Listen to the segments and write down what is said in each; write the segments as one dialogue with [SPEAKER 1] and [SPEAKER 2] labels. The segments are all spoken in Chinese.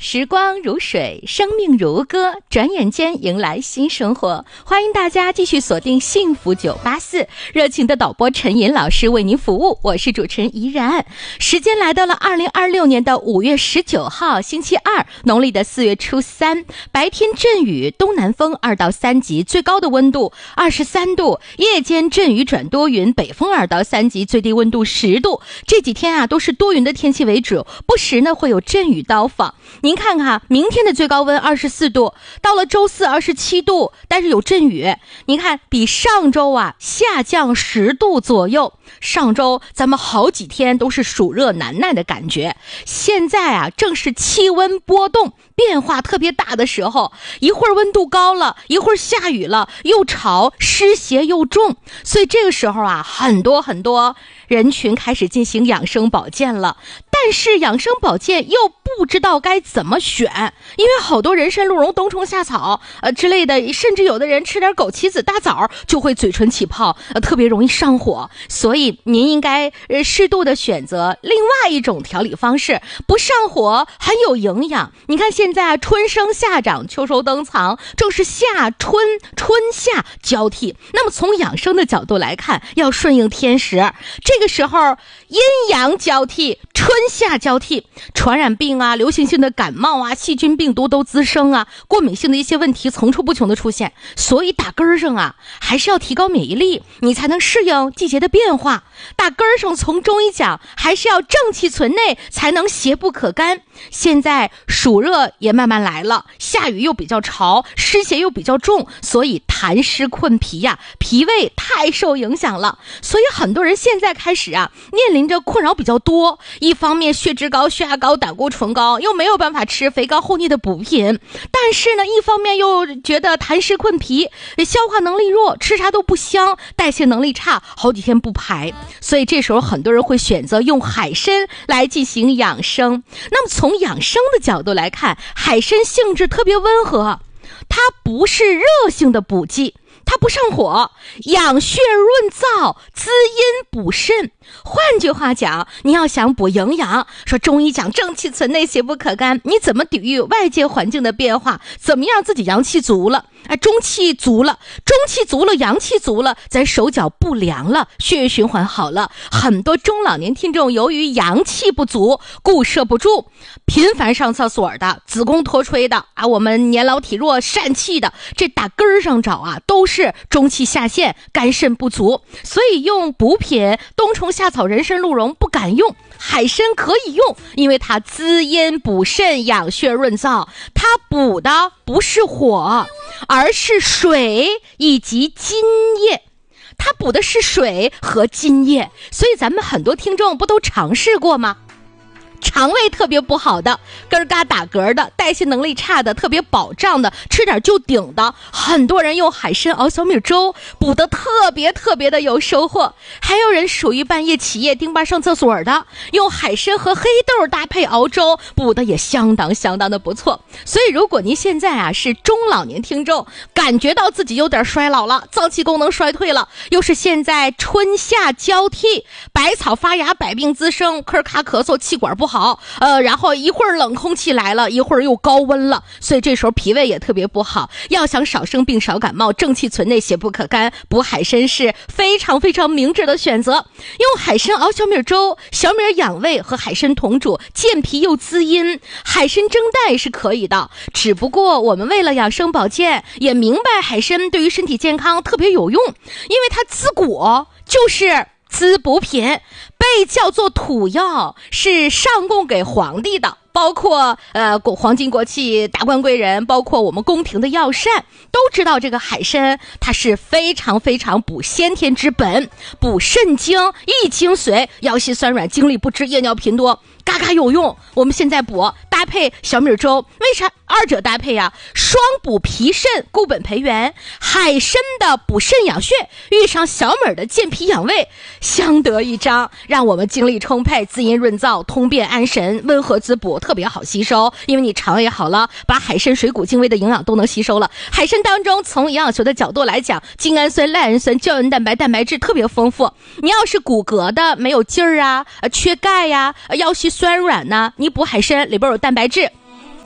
[SPEAKER 1] 时光如水，生命如歌，转眼间迎来新生活。欢迎大家继续锁定幸福984，热情的导播陈寅老师为您服务，我是主持人怡然。时间来到了2026年的5月19号星期二，农历的4月初3，白天阵雨，东南风2到3级，最高的温度23度，夜间阵雨转多云，北风2到3级，最低温度10度。这几天啊都是多云的天气为主，不时呢会有阵雨到访。您看看明天的最高温24度，到了周四27度，但是有阵雨。您看比上周啊下降10度左右。上周咱们好几天都是暑热难耐的感觉，现在啊正是气温波动变化特别大的时候，一会儿温度高了，一会儿下雨了，又潮湿邪又重，所以这个时候啊很多人群开始进行养生保健了。但是养生保健又不知道该怎么选，因为好多人参鹿茸、冬虫夏草之类的，甚至有的人吃点枸杞子、大枣就会嘴唇起泡，特别容易上火。所以您应该适度的选择另外一种调理方式，不上火，很有营养。你看现在春生夏长，秋收冬藏，正是夏春夏交替。那么从养生的角度来看，要顺应天时，这个时候阴阳交替，春夏交替，传染病啊、流行性的感冒啊、细菌病毒都滋生啊，过敏性的一些问题层出不穷的出现。所以打根上啊还是要提高免疫力，你才能适应季节的变化。打根上从中医讲还是要正气存内，才能邪不可干。现在暑热也慢慢来了，下雨又比较潮，湿邪又比较重，所以痰湿困脾呀，脾胃太受影响了。所以很多人现在开始啊面临着困扰比较多，一方面血脂高、血压高、胆固醇高，又没有办法吃肥高厚腻的补品，但是呢一方面又觉得痰湿困脾，消化能力弱，吃啥都不香，代谢能力差，好几天不排。所以这时候很多人会选择用海参来进行养生。那么从养生的角度来看，海参性质特别温和，它不是热性的补剂，它不上火，养血润燥，滋阴补肾。换句话讲，你要想补营养，说中医讲正气存内，邪不可干，你怎么抵御外界环境的变化，怎么样自己阳气足了，中气足了，阳气足了，咱手脚不凉了，血液循环好了。很多中老年听众由于阳气不足，固摄不住，频繁上厕所的，子宫脱垂的啊，我们年老体弱疝气的，这打根上找啊都是中气下陷，肝肾不足。所以用补品冬虫夏草、人参、鹿茸不敢用，海参可以用，因为它滋阴补肾、养血润燥，它补的不是火，而是水以及津液。它补的是水和津液，所以咱们很多听众不都尝试过吗？肠胃特别不好的，根嘎打嗝的，代谢能力差的，特别饱胀的，吃点就顶的，很多人用海参熬小米粥补得特别的有收获。还有人属于半夜起夜丁吧上厕所的，用海参和黑豆搭配熬粥补得也相当的不错。所以如果您现在啊是中老年听众，感觉到自己有点衰老了，脏器功能衰退了，又是现在春夏交替，百草发芽，百病滋生，咳卡咳嗽，气管不好，然后一会儿冷空气来了，一会儿又高温了，所以这时候脾胃也特别不好。要想少生病少感冒，正气存内，邪不可干，补海参是非常明智的选择。用海参熬小米粥，小米养胃，和海参同煮，健脾又滋阴。海参蒸蛋是可以的，只不过我们为了养生保健，也明白海参对于身体健康特别有用，因为它滋果就是滋补品，被叫做土药，是上贡给皇帝的，包括皇亲国戚、达官贵人，包括我们宫廷的药膳，都知道这个海参它是非常补先天之本，补肾精、益精髓，腰膝酸软、精力不支、夜尿频多，嘎嘎有用。我们现在补搭配小米粥，为啥二者搭配啊？双补脾肾，固本培元。海参的补肾养血，遇上小米的健脾养胃，相得益彰，让我们精力充沛，滋阴润燥，通便安神，温和滋补，特别好吸收。因为你肠胃好了，把海参水谷精微的营养都能吸收了。海参当中从营养学的角度来讲，精氨酸、赖氨酸、胶原蛋白、蛋白质特别丰富。你要是骨骼的没有劲儿啊，缺钙呀，腰膝酸软呢，你补海参里边有蛋白质，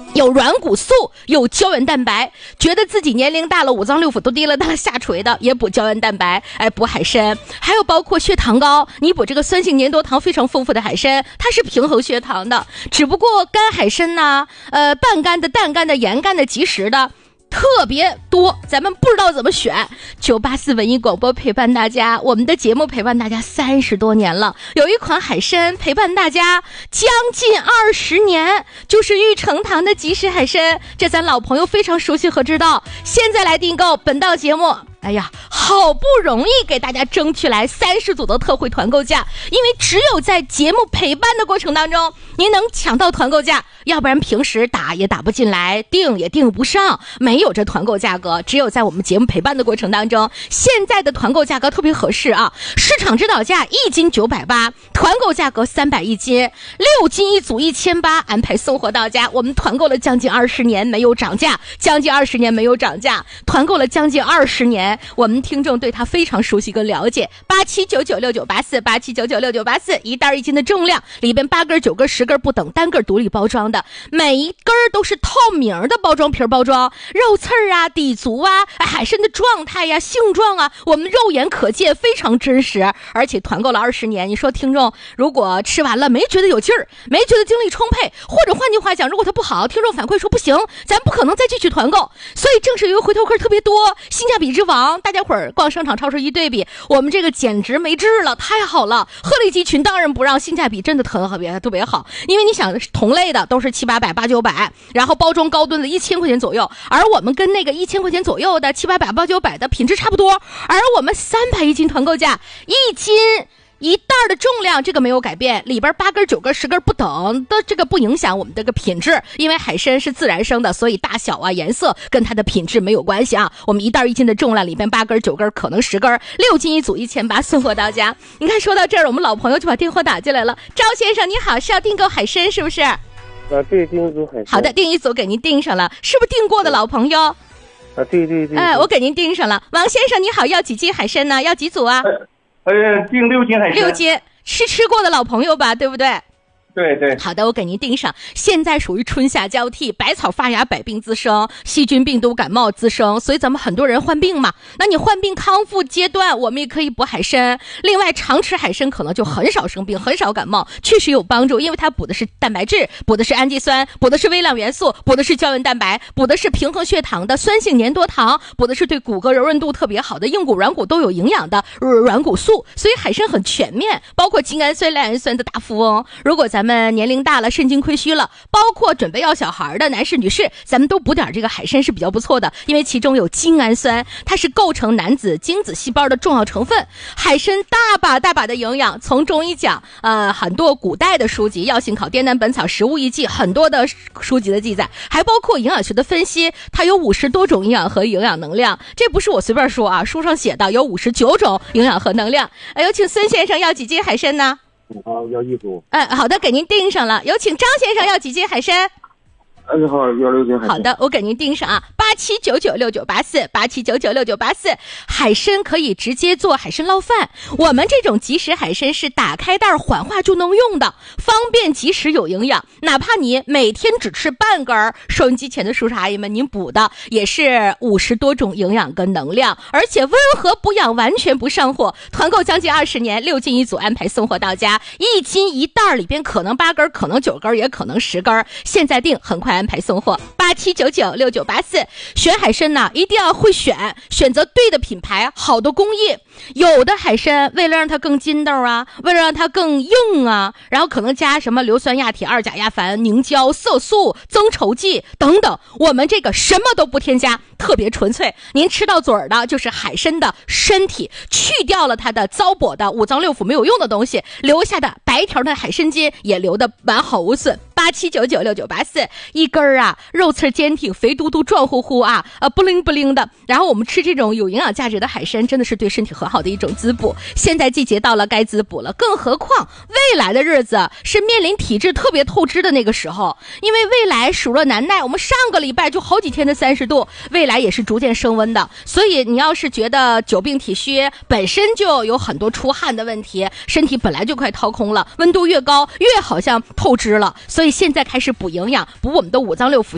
[SPEAKER 1] 有软骨素，有胶原蛋白，觉得自己年龄大了，五脏六腑都滴了答下垂的，也补胶原蛋白，补海参。还有包括血糖高，你补这个酸性粘多糖非常丰富的海参，它是平衡血糖的。只不过干海参呢，半干的、淡干的、盐干的、即食的特别多，咱们不知道怎么选。984文艺广播陪伴大家，我们的节目陪伴大家30多年了，有一款海参陪伴大家将近20年，就是玉成堂的即食海参，这咱老朋友非常熟悉和知道。现在来订购本档节目，哎呀，好不容易给大家争取来30组的特惠团购价，因为只有在节目陪伴的过程当中，您能抢到团购价，要不然平时打也打不进来，订也订不上，没有这团购价格，只有在我们节目陪伴的过程当中，现在的团购价格特别合适啊！市场指导价1斤980，团购价格300一斤，6斤一组1800，安排送货到家。我们团购了将近20年没有涨价，将近20年没有涨价，团购了将近20年，我们听众对它非常熟悉跟了解。87996984，87996984，一袋1斤的重量，里边8根9根10根不等，单个独立包装的，每一根都是透明的包装皮包装，肉刺啊、底足啊、海参的状态呀、性状啊，我们肉眼可见，非常真实。而且团购了20年，你说听众如果吃完了没觉得有劲儿，没觉得精力充沛，或者换句话讲，如果它不好，听众反馈说不行，咱不可能再继续团购。所以正是因为回头客特别多，性价比之王，大家伙儿逛商场超市一对比，我们这个简直没治了，太好了！鹤立鸡群当然不让，性价比真的特别好。因为你想同类的都是700、800、800、900，然后包装高端的1000块钱左右，而我们跟那个1000块钱左右的700、800、900的品质差不多，而我们300一斤团购价，1斤一袋的重量这个没有改变，里边8根9根10根不等的，这个不影响我们这个品质，因为海参是自然生的，所以大小啊颜色跟它的品质没有关系啊。我们一袋1斤的重量，里边8根9根可能10根，6斤一组1800，送货到家。你看说到这儿，我们老朋友就把电话打进来了。赵先生你好，是要订购海参是不是？
[SPEAKER 2] 对，订一组海参。
[SPEAKER 1] 好的，订一组给您订上了，是不是订过的老朋友？
[SPEAKER 2] 对。
[SPEAKER 1] 我给您订上了。王先生你好，要几斤海参呢？要几组啊？
[SPEAKER 2] 订6斤海参。
[SPEAKER 1] 6斤，吃过的老朋友吧，对不对？
[SPEAKER 2] 对。
[SPEAKER 1] 好的，我给您订上。现在属于春夏交替，百草发芽，百病滋生，细菌病毒感冒滋生，所以咱们很多人患病嘛。那你患病康复阶段，我们也可以补海参。另外，常吃海参可能就很少生病，很少感冒，确实有帮助，因为它补的是蛋白质，补的是氨基酸，补的是微量元素，补的是胶原蛋白，补的是平衡血糖的酸性粘多糖，补的是对骨骼柔韧度特别好的硬骨、软骨都有营养的软骨素。所以海参很全面，包括精氨酸、赖氨酸的大富翁。如果咱们年龄大了，肾精亏虚了，包括准备要小孩的男士女士，咱们都补点这个海参是比较不错的，因为其中有精氨酸，它是构成男子精子细胞的重要成分。海参大把的营养，从中医讲，很多古代的书籍，药性考、滇南本草、食物艺记，很多的书籍的记载，还包括营养学的分析，它有50多种营养和营养能量，这不是我随便说啊，书上写的有59种营养和能量。有请孙先生要几斤海参呢？
[SPEAKER 2] 要1组。
[SPEAKER 1] 好的，给您订上了。有请张先生要几斤海参？
[SPEAKER 2] 好，要6斤海参。
[SPEAKER 1] 好的，我给您订上啊，87996984，87996984。海参可以直接做海参捞饭，我们这种即食海参是打开袋缓化就能用的，方便即食有营养。哪怕你每天只吃半根，收音机前的叔叔阿姨们，您补的也是50多种营养跟能量，而且温和补养，完全不上火。团购将近20年，6斤一组，安排送货到家，1斤一袋，里边可能8根，可能9根，也可能10根。现在订，很快安排送货。87996984。选海参呢，一定要会选择对的品牌，好的工艺。有的海参为了让它更筋斗啊，为了让它更硬啊，然后可能加什么硫酸亚铁、2甲亚矾、凝胶、色素、增稠剂等等，我们这个什么都不添加，特别纯粹。您吃到嘴儿的就是海参的身体，去掉了它的糟粕的五脏六腑没有用的东西，留下的白条的海参筋也留得完好无损。87996984，一根啊，肉刺坚挺，肥嘟嘟，壮乎乎啊，不灵不灵的。然后我们吃这种有营养价值的海参，真的是对身体很好的一种滋补。现在季节到了，该滋补了，更何况未来的日子是面临体质特别透支的那个时候，因为未来暑热难耐，我们上个礼拜就好几天的30度，未来也是逐渐升温的。所以你要是觉得久病体虚，本身就有很多出汗的问题，身体本来就快掏空了，温度越高越好像透支了，所以现在开始补营养，补我们的五脏六腑。